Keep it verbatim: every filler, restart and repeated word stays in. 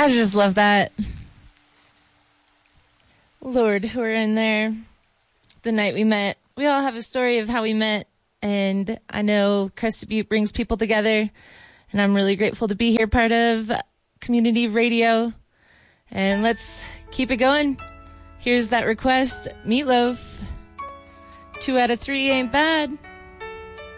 I just love that. Lord, who are in there the night we met. We all have a story of how we met, and I know Crested Butte brings people together, and I'm really grateful to be here, part of Community Radio. And let's keep it going. Here's that request, Meatloaf. Two out of three ain't bad.